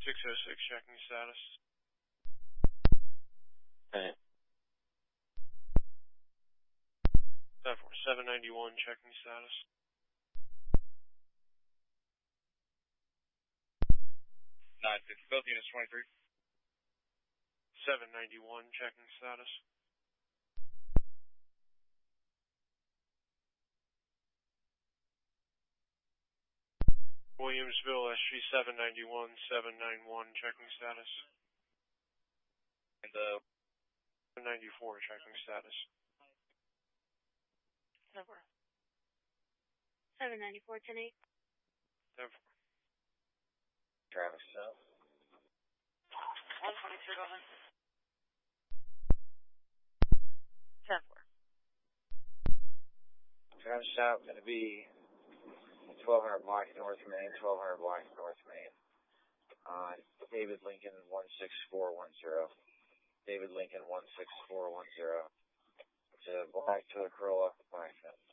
606 checking status. Okay. 791 checking status. 950, both units 23. 791 checking status. Williamsville, SG 791, 791 checking status. And 794 checking status. 794, 10-8. 10-4. Traffic stop. 123, go ahead. 10-4. Traffic stop going to be 1200 block North Main, 1200 block North Main. On David Lincoln 16410. David Lincoln 16410. To black to a Corolla, black.